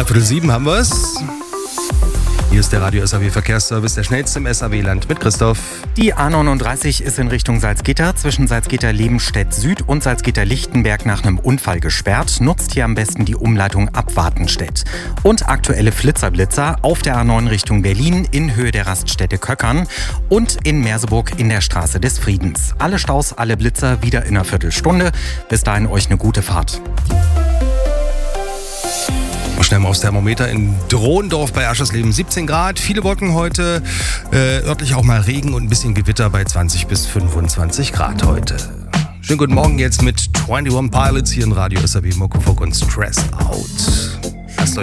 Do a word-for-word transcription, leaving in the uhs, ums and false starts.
Viertel sieben haben wir es. Hier ist der Radio S A W Verkehrsservice, der schnellste im S A W-Land mit Christoph. Die A neununddreißig ist in Richtung Salzgitter zwischen Salzgitter-Lebenstedt Süd und Salzgitter-Lichtenberg nach einem Unfall gesperrt. Nutzt hier am besten die Umleitung ab Wartenstedt. Und aktuelle Flitzerblitzer auf der A neun Richtung Berlin in Höhe der Raststätte Köckern und in Merseburg in der Straße des Friedens. Alle Staus, alle Blitzer wieder in einer Viertelstunde. Bis dahin euch eine gute Fahrt. Schnell mal aufs Thermometer in Drohendorf bei Aschersleben, siebzehn Grad, viele Wolken heute, äh, örtlich auch mal Regen und ein bisschen Gewitter bei zwanzig bis fünfundzwanzig Grad heute. Schönen guten Morgen jetzt mit einundzwanzig Pilots hier in Radio S A W, Muckefuck und Stressed Out.